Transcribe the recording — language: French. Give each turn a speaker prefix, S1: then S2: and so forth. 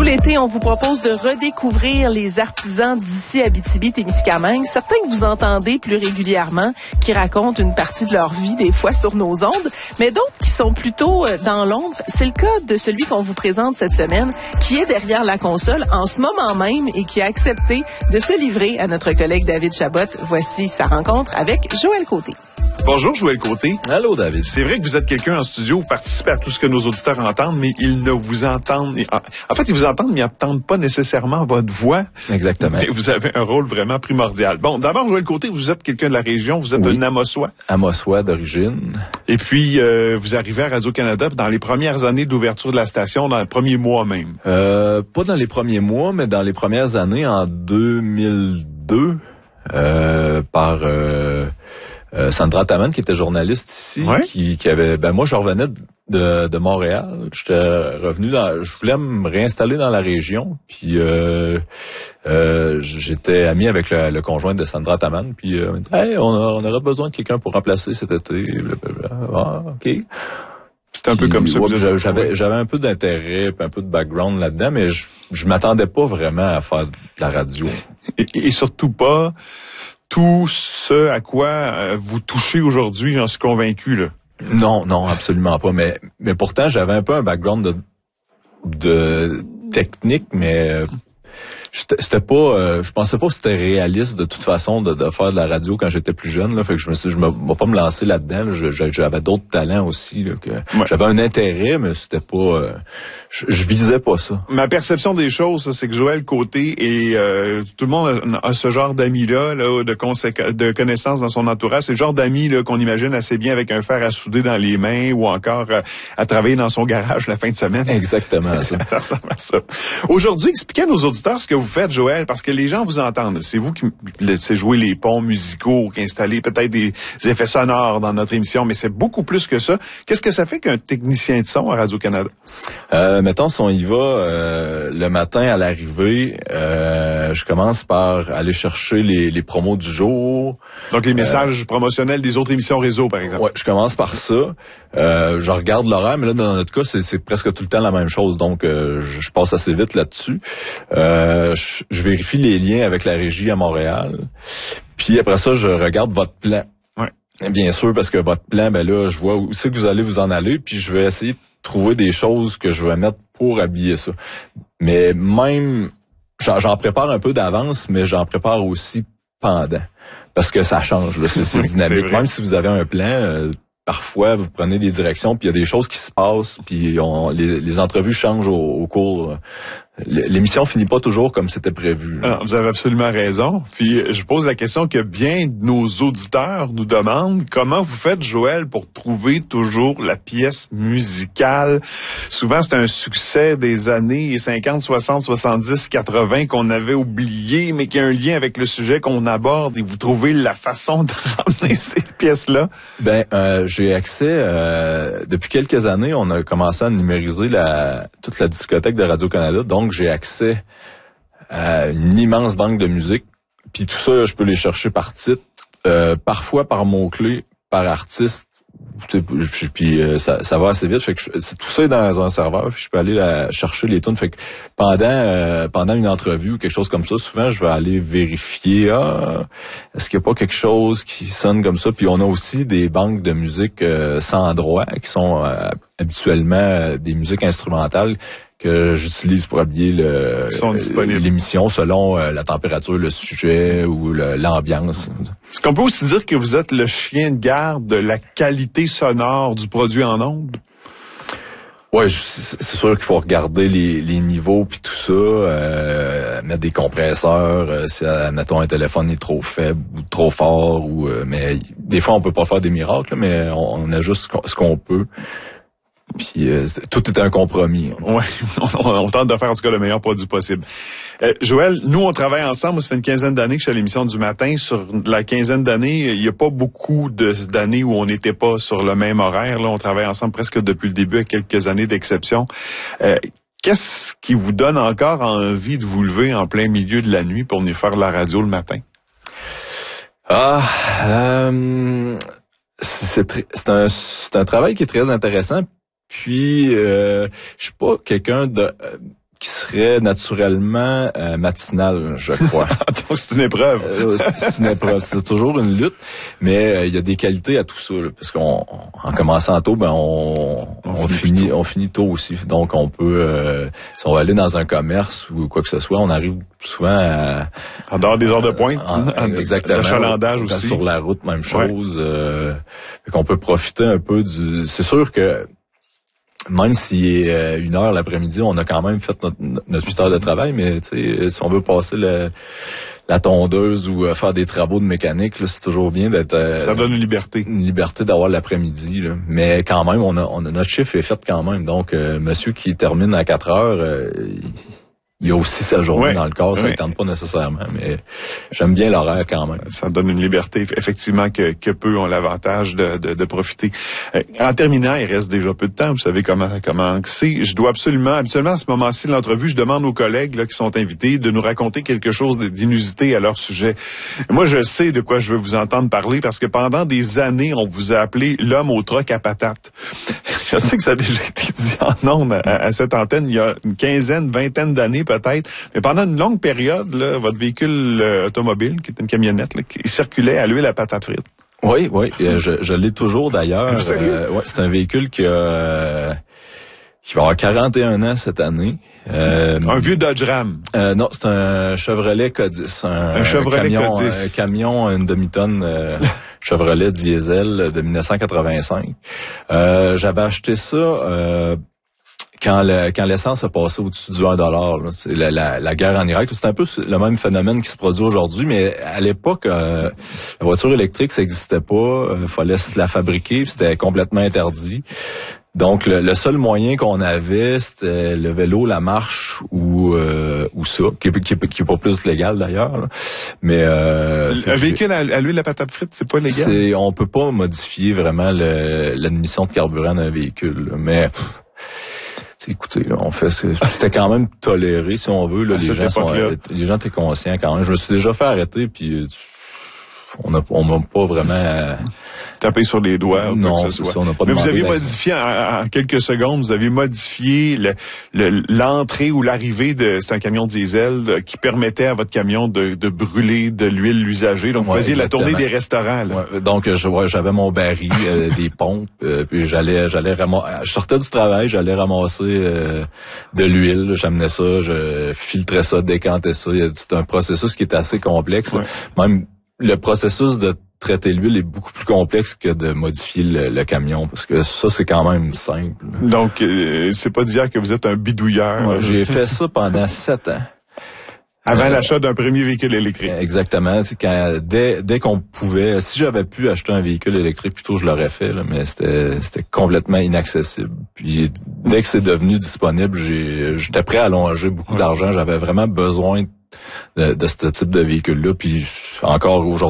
S1: Tout l'été, on vous propose de redécouvrir les artisans d'ici Abitibi-Témiscamingue. Certains que vous entendez plus régulièrement, qui racontent une partie de leur vie, des fois sur nos ondes, mais d'autres qui sont plutôt dans l'ombre. C'est le cas de celui qu'on vous présente cette semaine, qui est derrière la console en ce moment même et qui a accepté de se livrer à notre collègue David Chabot. Voici sa rencontre avec Joël Côté.
S2: Bonjour Joël Côté.
S3: Allô David.
S2: C'est vrai que vous êtes quelqu'un en studio, vous participez à tout ce que nos auditeurs entendent, mais ils ne vous entendent. En fait, ils vous entendent, mais ils n'entendent pas nécessairement votre voix.
S3: Exactement.
S2: Mais vous avez un rôle vraiment primordial. Bon, d'abord Joël Côté, vous êtes quelqu'un de la région, vous êtes un Amossois.
S3: Amossois d'origine.
S2: Et puis, vous arrivez à Radio-Canada dans les premières années d'ouverture de la station, dans le premier mois même.
S3: Pas dans les premiers mois, mais dans les premières années, en 2002, par Sandra Taman, qui était journaliste ici,
S2: ouais.
S3: qui avait... moi, je revenais de Montréal. J'étais revenu je voulais me réinstaller dans la région. Puis j'étais ami avec le conjoint de Sandra Taman. Puis hey, on aurait besoin de quelqu'un pour remplacer cet été. Ah, OK.
S2: C'était un peu comme ça.
S3: Ouais, j'avais un peu d'intérêt, un peu de background là-dedans, mais je m'attendais pas vraiment à faire de la radio.
S2: Et surtout pas tout ce à quoi vous touchez aujourd'hui, j'en suis convaincu, là.
S3: Non, absolument pas. Mais pourtant, j'avais un peu un background de technique, mais c'était pas, je pensais pas que c'était réaliste de toute façon de faire de la radio quand j'étais plus jeune. Là, fait que je vais pas me lancer là-dedans. Là. J'avais d'autres talents aussi. Là, j'avais un intérêt, mais c'était pas, je visais pas ça.
S2: Ma perception des choses, c'est que Joël Côté et tout le monde a ce genre d'amis-là, de connaissances dans son entourage. C'est le genre d'amis là qu'on imagine assez bien avec un fer à souder dans les mains ou encore à travailler dans son garage la fin de semaine.
S3: Exactement ça.
S2: Ça ressemble à ça. Aujourd'hui, expliquez à nos auditeurs ce que vous faites, Joël, parce que les gens vous entendent. C'est vous qui laissez jouer les ponts musicaux, qui installez peut-être des effets sonores dans notre émission, mais c'est beaucoup plus que ça. Qu'est-ce que ça fait qu'un technicien de son à Radio-Canada?
S3: Mettons, si on y va, le matin à l'arrivée, je commence par aller chercher les promos du jour.
S2: Donc, les messages promotionnels des autres émissions réseau, par exemple.
S3: Ouais, je commence par ça. Je regarde l'horaire, mais là, dans notre cas, c'est presque tout le temps la même chose. Donc, je passe assez vite là-dessus. Je vérifie les liens avec la régie à Montréal. Puis après ça, je regarde votre plan.
S2: Ouais.
S3: Bien sûr, parce que votre plan, là, je vois où c'est que vous allez vous en aller, puis je vais essayer de trouver des choses que je vais mettre pour habiller ça. Mais même, j'en prépare un peu d'avance, mais j'en prépare aussi pendant. Parce que ça change, là, c'est dynamique. Même si vous avez un plan, parfois, vous prenez des directions, puis il y a des choses qui se passent, puis les entrevues changent au cours. L'émission finit pas toujours comme c'était prévu.
S2: Alors, vous avez absolument raison. Puis, je pose la question que bien nos auditeurs nous demandent. Comment vous faites, Joël, pour trouver toujours la pièce musicale? Souvent, c'est un succès des années 50, 60, 70, 80 qu'on avait oublié, mais qui a un lien avec le sujet qu'on aborde. Et vous trouvez la façon de ramener ces pièces-là?
S3: J'ai accès, depuis quelques années, on a commencé à numériser toute la discothèque de Radio-Canada. Donc, j'ai accès à une immense banque de musique. Puis tout ça, je peux les chercher par titre, parfois par mots-clés, par artiste. Puis ça va assez vite. Fait que tout ça est dans un serveur. Puis je peux aller chercher les tunes. Fait que pendant une entrevue ou quelque chose comme ça, souvent je vais aller vérifier. Est-ce qu'il n'y a pas quelque chose qui sonne comme ça? Puis on a aussi des banques de musique sans droit qui sont habituellement des musiques instrumentales que j'utilise pour habiller l'émission selon la température, le sujet ou l'ambiance.
S2: Est-ce qu'on peut aussi dire que vous êtes le chien de garde de la qualité sonore du produit en ondes?
S3: Ouais, c'est sûr qu'il faut regarder les niveaux puis tout ça, mettre des compresseurs, si mettons un téléphone est trop faible ou trop fort mais des fois on peut pas faire des miracles, mais on a juste ce qu'on peut. Puis tout est un compromis.
S2: Ouais, on tente de faire en tout cas le meilleur produit possible. Joël, nous on travaille ensemble, ça fait une quinzaine d'années que je suis à l'émission du matin. Sur la quinzaine d'années, il n'y a pas beaucoup d'années où on n'était pas sur le même horaire. Là, on travaille ensemble presque depuis le début, avec quelques années d'exception. Qu'est-ce qui vous donne encore envie de vous lever en plein milieu de la nuit pour venir faire de la radio le matin?
S3: C'est un travail qui est très intéressant. Puis, je suis pas quelqu'un de... qui serait naturellement matinal, je crois.
S2: Donc c'est une épreuve.
S3: C'est une épreuve, c'est toujours une lutte, mais il y a des qualités à tout ça, là, parce qu'en commençant tôt, ben on finit tôt aussi. Donc on peut, si on va aller dans un commerce ou quoi que ce soit, on arrive souvent
S2: en dehors des heures de pointe,
S3: exactement,
S2: l'achalandage aussi.
S3: Sur la route, même chose. Qu'on peut profiter un peu du. C'est sûr que même s'il est 1h l'après-midi, on a quand même fait notre 8 heures de travail, mais tu sais, si on veut passer la tondeuse ou faire des travaux de mécanique, là, c'est toujours bien d'être...
S2: ça donne une liberté.
S3: Une liberté d'avoir l'après-midi, là. Mais quand même, on a notre chiffre est fait quand même. Donc, monsieur qui termine à 4 heures, il y a aussi sa journée dans le corps, ça ne tente pas nécessairement, mais j'aime bien l'horaire quand même.
S2: Ça donne une liberté, effectivement, que peu ont l'avantage de profiter. En terminant, il reste déjà peu de temps, vous savez comment c'est. Je dois habituellement, à ce moment-ci de l'entrevue, je demande aux collègues là, qui sont invités de nous raconter quelque chose d'inusité à leur sujet. Moi, je sais de quoi je veux vous entendre parler, parce que pendant des années, on vous a appelé l'homme au troc à patates. Je sais que ça a déjà été dit en ondes à cette antenne il y a une vingtaine d'années peut-être, mais pendant une longue période, là, votre véhicule automobile, qui est une camionnette, là, qui circulait à l'huile à patates frites.
S3: Oui, je l'ai toujours d'ailleurs. C'est un véhicule qui va avoir 41 ans cette année.
S2: Un vieux Dodge Ram.
S3: Non, c'est un Chevrolet Codis. Un Chevrolet Codis. Un camion, une demi-tonne Chevrolet diesel de 1985. J'avais acheté ça quand l'essence a passé au-dessus du 1$. Là. C'est la guerre en Irak. C'est un peu le même phénomène qui se produit aujourd'hui, mais à l'époque, la voiture électrique, ça n'existait pas. Fallait se la fabriquer, c'était complètement interdit. Donc, le seul moyen qu'on avait, c'était le vélo, la marche ou ça, qui est pas plus légal d'ailleurs. Là. Mais
S2: un véhicule à l'huile à patate frite, c'est pas légal.
S3: On peut pas modifier vraiment l'admission de carburant d'un véhicule. Là. Mais écoutez, là, c'était quand même toléré si on veut. Là, les gens étaient conscients quand même. Je me suis déjà fait arrêter, puis on m'a pas vraiment
S2: taper sur les doigts ou
S3: non,
S2: quoi que ce soit.
S3: Ça, on n'a pas
S2: mais vous avez
S3: l'avis.
S2: modifié en quelques secondes, vous avez modifié l'entrée ou l'arrivée c'est un camion diesel qui permettait à votre camion de brûler de l'huile usagée. Donc vous faisiez
S3: exactement.
S2: La tournée des restaurants. Là.
S3: Ouais, donc j'avais mon baril, des pompes, puis j'allais ramasser. Je sortais du travail, j'allais ramasser de l'huile. J'amenais ça, je filtrais ça, décantais ça. C'est un processus qui est assez complexe. Ouais. Même le processus de traiter l'huile est beaucoup plus complexe que de modifier le camion, parce que ça, c'est quand même simple.
S2: Donc, c'est pas dire que vous êtes un bidouilleur.
S3: Ouais, j'ai fait ça pendant 7 ans.
S2: Avant l'achat d'un premier véhicule électrique.
S3: Exactement. Dès qu'on pouvait, si j'avais pu acheter un véhicule électrique, plutôt je l'aurais fait, là, mais c'était complètement inaccessible. Puis dès que c'est devenu disponible, j'étais prêt à allonger beaucoup d'argent. J'avais vraiment besoin de ce type de véhicule-là. Puis encore aujourd'hui,